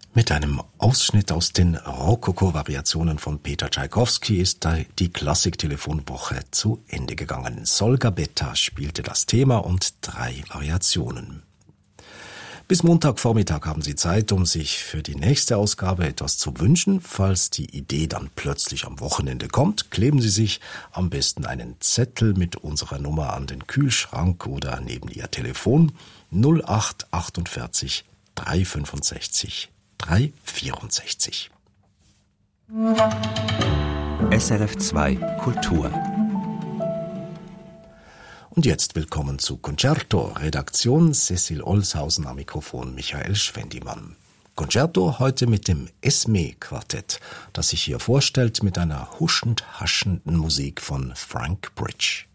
Mit einem Ausschnitt aus den Rokoko-Variationen von Peter Tschaikowski ist die Klassik-Telefonwoche zu Ende gegangen. Sol Gabetta spielte das Thema und 3 Variationen. Bis Montagvormittag haben Sie Zeit, um sich für die nächste Ausgabe etwas zu wünschen. Falls die Idee dann plötzlich am Wochenende kommt, kleben Sie sich am besten einen Zettel mit unserer Nummer an den Kühlschrank oder neben Ihr Telefon 0848 365 364. SRF 2 Kultur. Und jetzt willkommen zu Concerto, Redaktion Cecil Olshausen, am Mikrofon Michael Schwendimann. Concerto heute mit dem Esme-Quartett, das sich hier vorstellt mit einer huschend haschenden Musik von Frank Bridge.